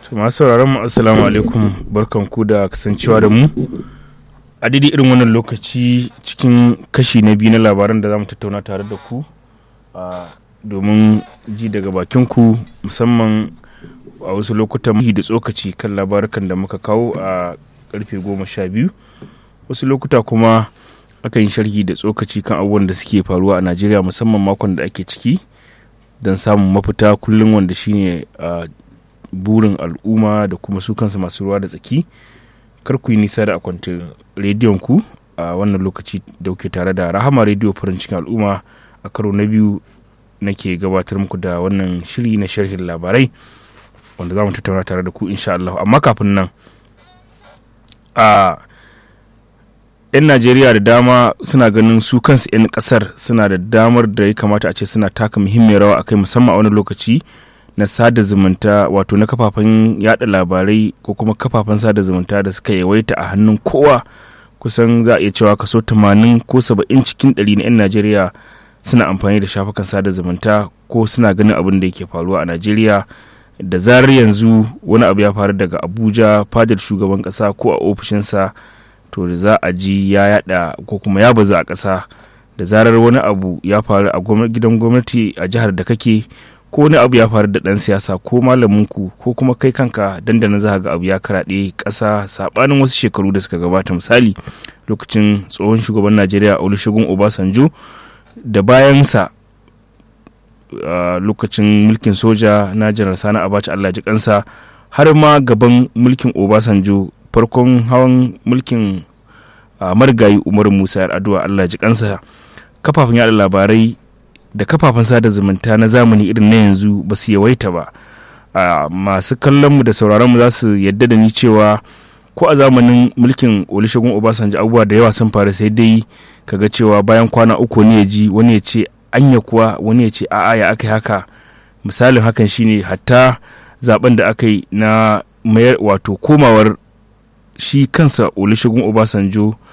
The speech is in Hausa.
Masu sauraron mu assalamu alaikum, barkanku da kasancewa da mu a daidai irin wannan lokaci cikin kashi na biyu na labaran da za mu tattauna tare da ku domin ji daga bakinku, musamman a wasu lokutan da tsokaci kan labarukan da muka kawo a karfe 12, wasu lokuta kuma aka yi sharhi da tsokaci kan abubuwan da suke faruwa a Najeriya, musamman makon da ake ciki, don samun mafita kullum, wanda shine burin al'umma da kuma su kansu masu ruwa da tsaki. Kar ku yi nisa da akwatin rediyon ku a wannan lokaci da kuke tare da Rahama rediyo farin cikin al'umma. A karo na biyu nake gabatar muku da wannan shiri na sharhin labarai wanda za mu tattauna tare da ku insha Allah. Amma kafin nan, 'yan Najeriya da dama suna ganin su kansu 'yan kasar suna da damar da ya kamata a ce suna taka muhimmiyar rawa akai, musamman a wani lokaci na sada zumunta, wato na kafafen yada labarai ko kuma kafafen sada zumunta da suka yawaita a hannun kowa. Kusan za a iya cewa kaso 80 ko 70 cikin 100 na 'yan Najeriya suna amfani da shafukan sada zumunta ko suna ganin abin da yake faruwa a Najeriya. Da zarar yanzu wani abu ya faru daga Abuja, fadar shugaban kasa ko a ofishinsa, to da za a ji ya yada ko kuma ya bazu a ƙasa. Da zarar wani abu ya faru a gidan gwamnati a jihar da kake, ko wani abu ya faru da ɗan siyasa ko malaminku ko kuma kai kanka, dandana za ga abu ya karaɗe ƙasa, saɓanin wasu shekaru da suka gabata. Misali lokacin tsohon shugaban Najeriya Olusegun Obasanjo, da bayansa lokacin mulkin soja na Janar Sani Abacha Allah ji kansa, har ma gaban mulkin Obasanjo, farkon hawan mulkin marigayi Umaru Musa Yar'adua Allah ji kansa, kafafen yada labarai da kafafen sada zumunta na zamani irin na yanzu ba su yawaita ba. Masu kallonmu da sauraronmu za su yadda da ni cewa ko a zamanin mulkin Olusegun Obasanjo abubuwa da yawa sun faru, sai dai kaga cewa bayan kwana uku ne ya ji wani ya ce anya kuwa, wani ya ce a'a ya aka yi haka. Misalin hakan shine hatta zaben da aka yi na mayar, wato komawar shi kansa Olusegun Obasanjo